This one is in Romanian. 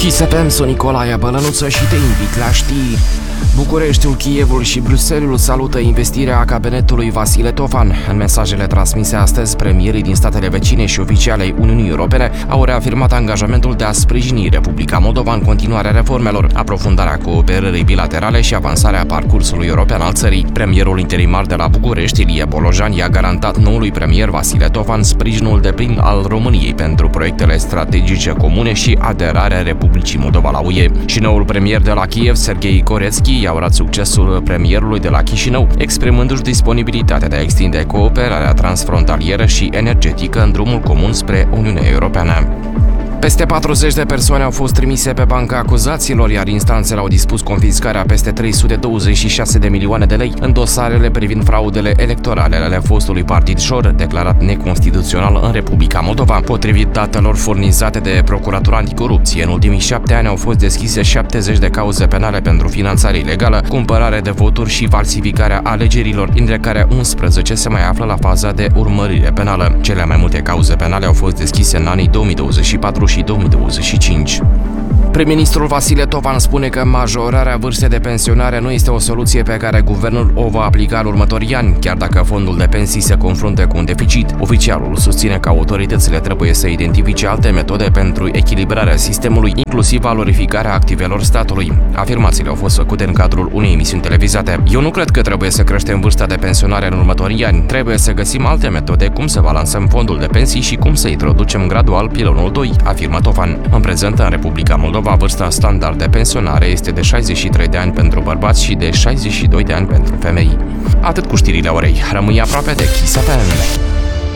Kiss FM, sunt Nicolae Bălănuță și te invit la știri. Bucureștiul, Kievul și Bruxelles salută investirea cabinetului Vasile Tovan. În mesajele transmise astăzi, premierii din statele vecine și oficiale ai Uniunii Europene au reafirmat angajamentul de a sprijini Republica Moldova în continuarea reformelor, aprofundarea cooperării bilaterale și avansarea parcursului european al țării. Premierul interimar de la București, Ilie Bolojan, i-a garantat noului premier Vasile Tovan sprijinul deplin al României pentru proiectele strategice comune și aderarea Republicii Moldova la UE. Și noul premier de la Kiev, Serghei Goretski, i-a urat succesul premierului de la Chișinău, exprimându-și disponibilitatea de a extinde cooperarea transfrontalieră și energetică în drumul comun spre Uniunea Europeană. Peste 40 de persoane au fost trimise pe banca acuzaților, iar instanțele au dispus confiscarea peste 326 de milioane de lei în dosarele privind fraudele electorale ale fostului partid Șor, declarat neconstituțional în Republica Moldova. Potrivit datelor furnizate de Procuratura Anticorupție, în ultimii 7 ani au fost deschise 70 de cauze penale pentru finanțare ilegală, cumpărare de voturi și falsificarea alegerilor, dintre care 11 se mai află la faza de urmărire penală. Cele mai multe cauze penale au fost deschise în anii 2024 și 2025. Prim-ministrul Vasile Tovan spune că majorarea vârstei de pensionare nu este o soluție pe care guvernul o va aplica în următorii ani, chiar dacă fondul de pensii se confruntă cu un deficit. Oficialul susține că autoritățile trebuie să identifice alte metode pentru echilibrarea sistemului, inclusiv valorificarea activelor statului. Afirmațiile au fost făcute în cadrul unei emisiuni televizate. Eu nu cred că trebuie să creștem vârsta de pensionare în următorii ani. Trebuie să găsim alte metode cum să balansăm fondul de pensii și cum să introducem gradual pilonul 2, afirmă Tovan. În prezent, în Republica Moldova, vârsta standard de pensionare este de 63 de ani pentru bărbați și de 62 de ani pentru femei. Atât cu știrile orei. Rămâi aproape de Kiss FM.